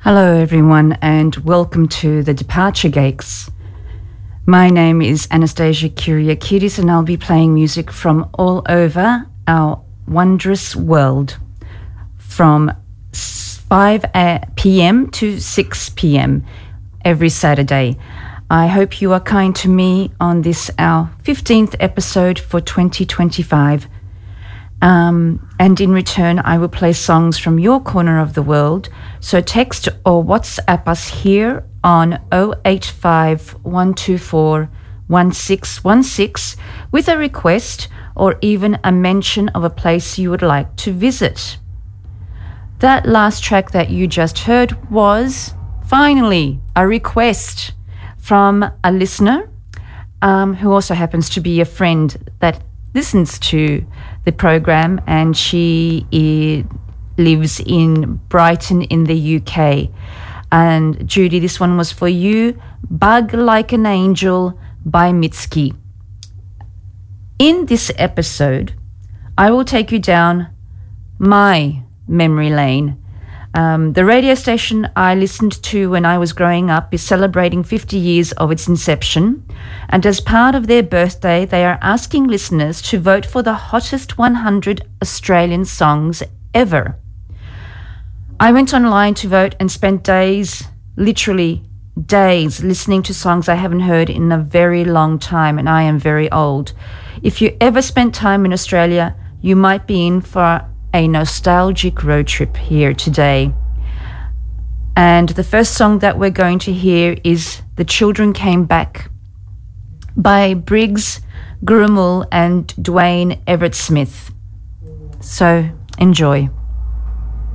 Hello everyone and welcome to the Departure Gigs. My name is Anastasia Kyriakidis and I'll be playing music from all over our wondrous world from 5 p.m. to 6 p.m. every Saturday. I hope you are kind to me on this our 15th episode for 2025. And in return, I will play songs from your corner of the world. So text or WhatsApp us here on 085 124 1616 with a request or even a mention of a place you would like to visit. That last track that you just heard was finally a request from a listener who also happens to be a friend that listens to the program, and she lives in Brighton in the UK. And Judy, this one was for you. Bug Like an Angel by Mitski. In this episode, I will take you down my memory lane. The radio station I listened to when I was growing up is celebrating 50 years of its inception, and as part of their birthday, they are asking listeners to vote for the hottest 100 Australian songs ever. I went online to vote and spent days, literally days, listening to songs I haven't heard in a very long time, and I am very old. If you ever spent time in Australia, you might be in for a nostalgic road trip here today. And the first song that we're going to hear is The Children Came Back by Briggs Gurumul and Dwayne Everett Smith. So enjoy.